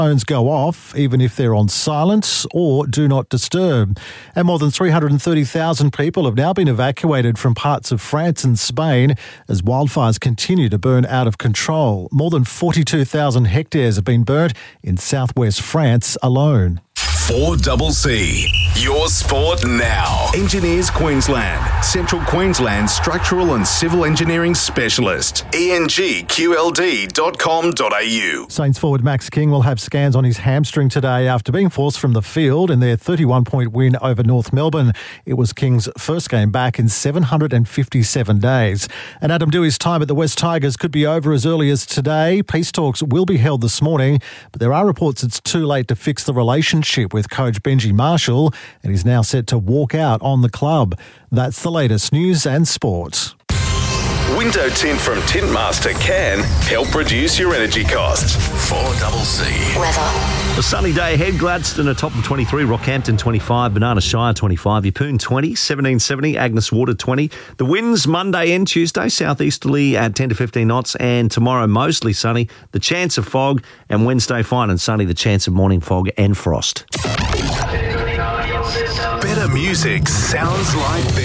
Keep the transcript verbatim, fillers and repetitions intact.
Phones go off even if they're on silent or do not disturb. And more than three hundred thirty thousand people have now been evacuated from parts of France and Spain as wildfires continue to burn out of control. More than forty-two thousand hectares have been burnt in southwest France alone. four C C. Your sport now. Engineers Queensland. Central Queensland Structural and Civil Engineering Specialist. E N G Q L D dot com dot a u. Saints forward Max King will have scans on his hamstring today after being forced from the field in their thirty-one point win over North Melbourne. It was King's first game back in seven hundred fifty-seven days. And Adam Dewey's time at the West Tigers could be over as early as today. Peace talks will be held this morning, but there are reports it's too late to fix the relationship with coach Benji Marshall, and he's now set to walk out on the club. That's the latest news and sport. Window tint from Tintmaster can help reduce your energy costs. four C C. Weather. A sunny day ahead. Gladstone a top of twenty-three, Rockhampton twenty-five, Banana Shire twenty-five, Yeppoon twenty, seventeen seventy, Agnes Water twenty. The winds Monday and Tuesday, southeasterly at ten to fifteen knots, and tomorrow mostly sunny. The chance of fog, and Wednesday fine and sunny, the chance of morning fog and frost. Better music sounds like this.